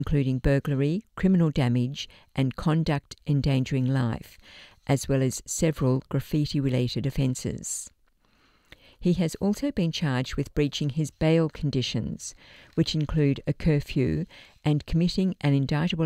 including burglary, criminal damage, and conduct endangering life, as well as several graffiti-related offences. He has also been charged with breaching his bail conditions, which include a curfew and committing an indictable